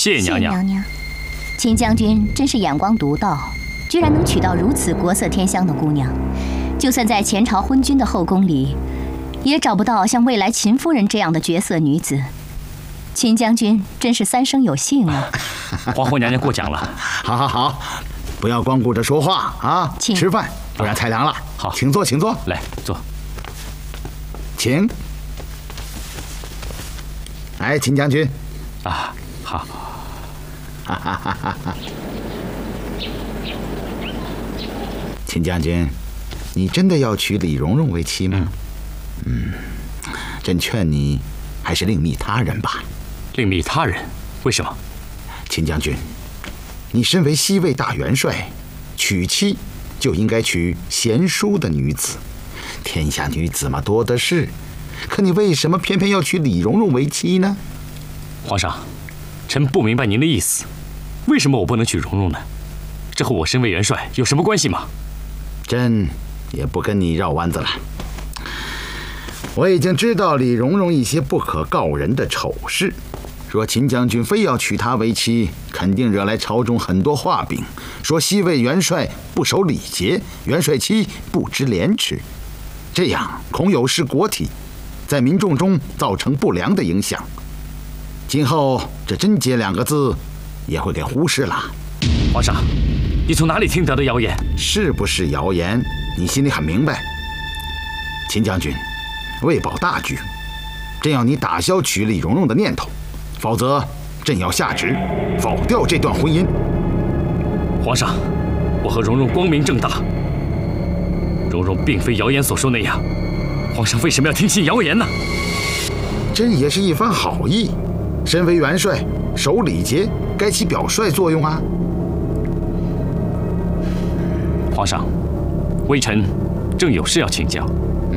谢娘娘。 秦将军真是眼光独到，居然能娶到如此国色天香的姑娘。就算在前朝昏君的后宫里，也找不到像未来秦夫人这样的绝色女子。秦将军真是三生有幸啊！ 皇后娘娘过奖了。 好，不要光顾着说话啊！吃饭，不然菜凉了。 好， 请坐，请坐。 来，坐。 请。来，秦将军。 啊，好。 秦将军，你真的要娶李蓉蓉为妻吗？朕劝你还是另觅他人吧。 另觅他人？为什么？ 秦将军，你身为西魏大元帅，娶妻就应该娶贤淑的女子。天下女子嘛多的是，可你为什么偏偏要娶李蓉蓉为妻呢？ 皇上，臣不明白您的意思。为什么我不能娶蓉蓉呢？这和我身为元帅有什么关系吗？ 朕也不跟你绕弯子了。我已经知道李蓉蓉一些不可告人的丑事，若秦将军非要娶她为妻，肯定惹来朝中很多话柄，说西魏元帅不守礼节，元帅妻不知廉耻，这样恐有失国体，在民众中造成不良的影响。今后这贞洁2个字也会给忽视了。 皇上，你从哪里听得的谣言？ 是不是谣言，你心里很明白。秦将军，为保大局，朕要你打消娶李蓉蓉的念头，否则朕要下旨否掉这段婚姻。 皇上，我和蓉蓉光明正大，蓉蓉并非谣言所说那样，皇上为什么要听信谣言呢？ 朕也是一番好意，身为元帅，守礼节该起表率作用啊。 皇上，微臣正有事要请教。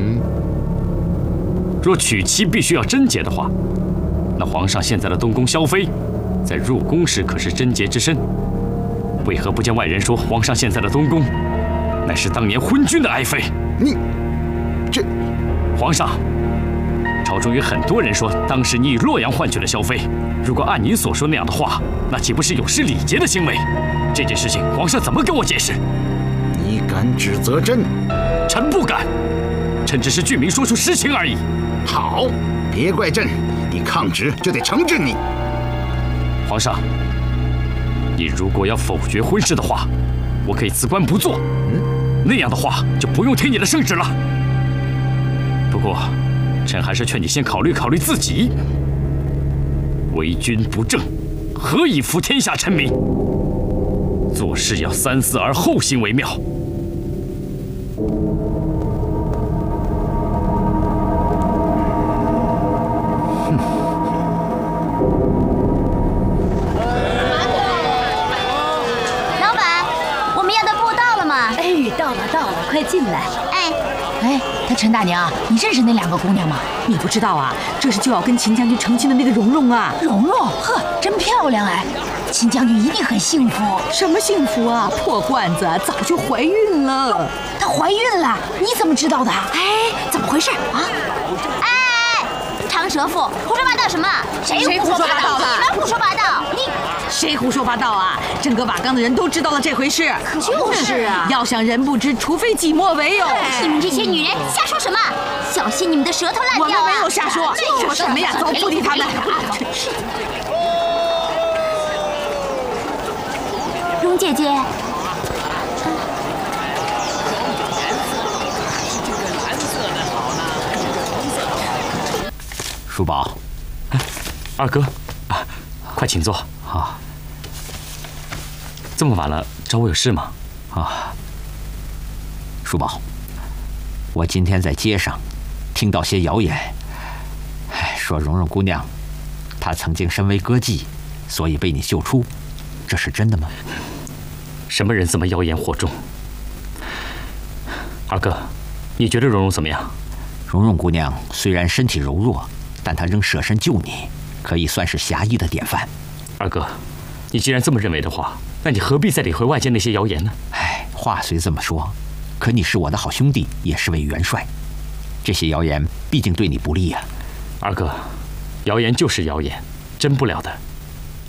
若娶妻必须要贞洁的话，那皇上现在的东宫萧妃，在入宫时可是贞洁之身，为何不见外人说皇上现在的东宫，乃是当年昏君的爱妃？ 这， 皇上，朝中有很多人说，当时你以洛阳换取了萧妃，如果按你所说那样的话，那岂不是有失礼节的行为？这件事情，皇上怎么跟我解释？ 你敢指责朕？ 臣不敢，臣只是据民说出实情而已。 好，别怪朕，你抗旨就得惩治你。 皇上，你如果要否决婚事的话，我可以辞官不做。那样的话就不用听你的圣旨了。不过，臣还是劝你先考虑考虑自己。为君不正，何以服天下臣民？做事要三思而后行为妙。 老板，我们要的布到了吗？ 哎，到了，快进来。 哎， 他陈大娘，你认识那2个姑娘吗？你不知道啊，这是就要跟秦将军成亲的那个蓉蓉啊。蓉蓉，呵，真漂亮哎！秦将军一定很幸福。什么幸福啊？破罐子早就怀孕了。她怀孕了？你怎么知道的？哎，怎么回事啊？ 长舌妇，胡说八道什么？谁胡说八道了？你们胡说八道！ 谁胡说八道啊？正哥瓦岗的人都知道了这回事。就是啊，要想人不知，除非己莫为哦。 你们这些女人瞎说什么？小心你们的舌头烂掉啊！ 我们没有瞎说，说什么呀？走，不理他们。 蓉姐姐， 叔宝，二哥，快请坐啊！这么晚了，找我有事吗？ 叔宝，我今天在街上听到些谣言，说蓉蓉姑娘她曾经身为歌妓，所以被你救出，这是真的吗？ 什么人这么妖言惑众？二哥，你觉得蓉蓉怎么样？ 蓉蓉姑娘虽然身体柔弱，但她仍舍身救你，可以算是侠义的典范。 二哥，你既然这么认为的话，那你何必再理会外间那些谣言呢？ 话虽这么说，可你是我的好兄弟，也是位元帅，这些谣言毕竟对你不利啊。 二哥，谣言就是谣言，真不了的。